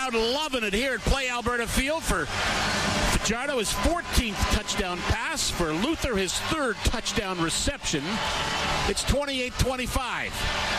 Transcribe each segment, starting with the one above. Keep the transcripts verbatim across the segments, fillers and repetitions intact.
crowd loving it here at Play Alberta Field for Fajardo, his fourteenth touchdown pass. For Luther, his third touchdown reception. It's twenty-eight twenty-five.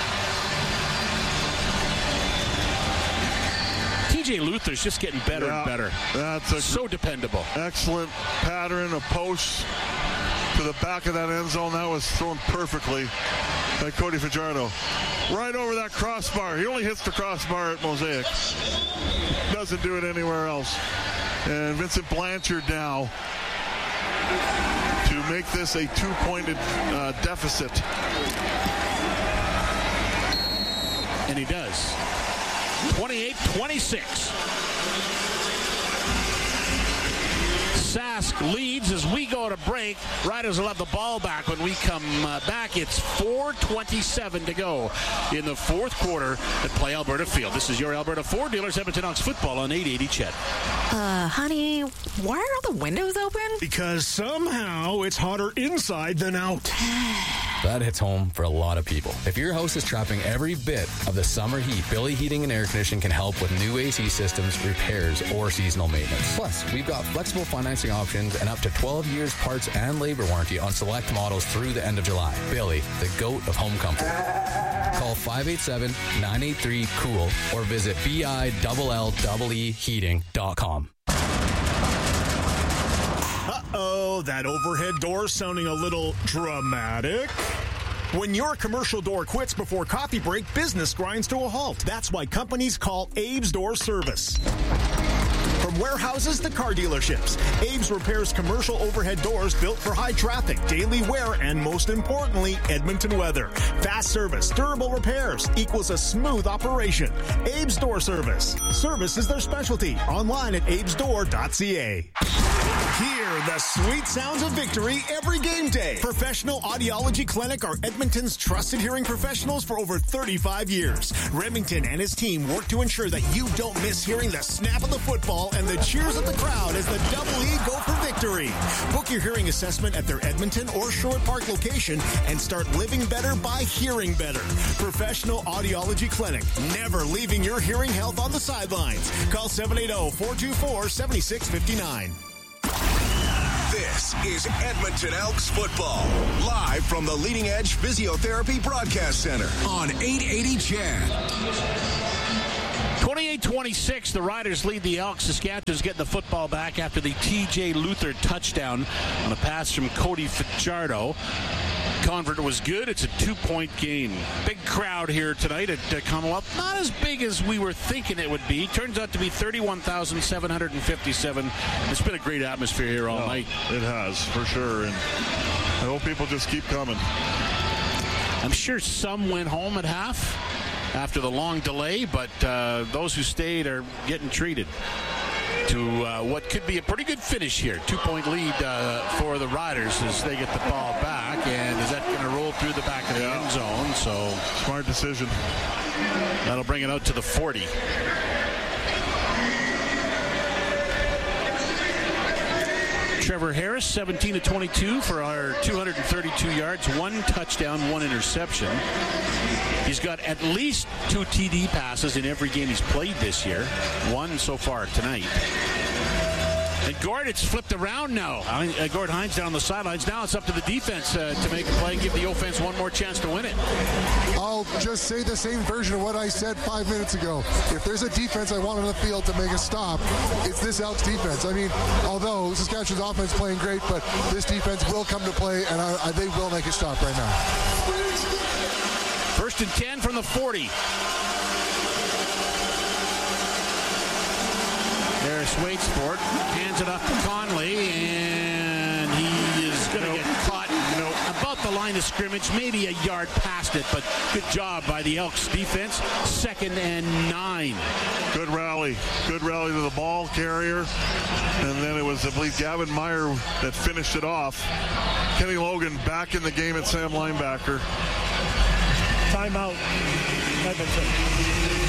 T J Luther's just getting better yeah, and better. That's a so dependable. Excellent pattern of posts to the back of that end zone. That was thrown perfectly by Cody Fajardo. Right over that crossbar. He only hits the crossbar at Mosaic. Doesn't do it anywhere else. And Vincent Blanchard now to make this a two-pointed uh, deficit. And he does. twenty-eight twenty-six. Sask leads as we go to break. Riders will have the ball back when we come uh, back. It's four twenty-seven to go in the fourth quarter at Play Alberta Field. This is your Alberta Ford dealers, Edmonton Elks football on eight eighty C H E D. Uh, honey, why are all the windows open? Because somehow it's hotter inside than out. That hits home for a lot of people. If your house is trapping every bit of the summer heat, Billy Heating and Air Conditioning can help with new A C systems, repairs, or seasonal maintenance. Plus, we've got flexible financing options and up to twelve years parts and labor warranty on select models through the end of July. Billy, the GOAT of home comfort. Call five eight seven, nine eight three, C O O L or visit B I L L E E heating dot com. Uh-oh, that overhead door sounding a little dramatic. When your commercial door quits before coffee break, business grinds to a halt. That's why companies call Abe's Door Service. From warehouses to car dealerships, Abe's repairs commercial overhead doors built for high traffic, daily wear, and most importantly, Edmonton weather. Fast service, durable repairs equals a smooth operation. Abe's Door Service. Service is their specialty. Online at abes door dot c a. Hear the sweet sounds of victory every game day. Professional Audiology Clinic are Edmonton's trusted hearing professionals for over thirty-five years. Remington and his team work to ensure that you don't miss hearing the snap of the football and the cheers of the crowd as the Double E go for victory. Book your hearing assessment at their Edmonton or Sherwood Park location and start living better by hearing better. Professional Audiology Clinic, never leaving your hearing health on the sidelines. Call seven eight zero, four two four, seven six five nine. This is Edmonton Elks football, live from the Leading Edge Physiotherapy Broadcast Center on eight eighty C H E D. twenty-eight twenty-six, the Riders lead the Elks. Saskatchewan's getting the football back after the T J Luther touchdown on a pass from Cody Fajardo. Convert was good. It's a two-point game. Big crowd here tonight at uh, Commonwealth. Not as big as we were thinking it would be. Turns out to be thirty-one thousand seven hundred fifty-seven. It's been a great atmosphere here all no, night. It has, for sure. And I hope people just keep coming. I'm sure some went home at half after the long delay, but uh, those who stayed are getting treated to uh, what could be a pretty good finish here. Two-point lead uh, for the Riders as they get the ball back. And is that going to roll through the back of the yeah. end zone? So smart decision. That'll bring it out to the forty. Trevor Harris, seventeen to twenty-two for our two hundred thirty-two yards, one touchdown, one interception. He's got at least two T D passes in every game he's played this year. One so far tonight. And Gord, it's flipped around now. I mean, uh, Gord Hines down the sidelines. Now it's up to the defense uh, to make a play and give the offense one more chance to win it. I'll just say the same version of what I said five minutes ago. If there's a defense I want on the field to make a stop, it's this Elks defense. I mean, although Saskatchewan's offense is playing great, but this defense will come to play, and I, I, they will make a stop right now. First and ten from the forty. Harris waits for it, hands it off to Conley, and he is going to nope. get caught nope. about the line of scrimmage, maybe a yard past it, but good job by the Elks defense. Second and nine. Good rally. Good rally to the ball carrier. And then it was, I believe, Gavin Meyer that finished it off. Kenny Logan back in the game at Sam linebacker. Timeout. Edmonton.